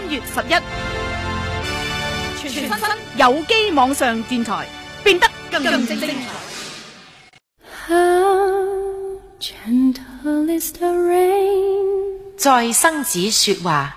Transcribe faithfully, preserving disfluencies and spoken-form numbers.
月十一，全新有機網上電台變得更精彩。 在生子說話。